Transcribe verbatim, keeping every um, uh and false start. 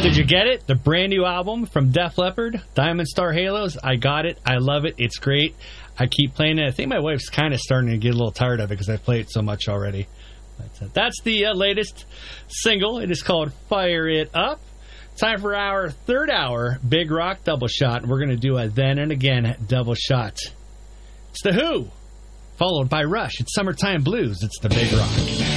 Did you get it? The brand new album from Def Leppard, Diamond Star Halos. I got it. I love it. It's great. I keep playing it. I think my wife's kind of starting to get a little tired of it because I play it so much already. But, uh, that's the uh, latest single. It is called Fire It Up. Time for our third hour Big Rock Double Shot. We're going to do a Then and Again Double Shot. It's The Who, followed by Rush. It's Summertime Blues. It's the Big Rock.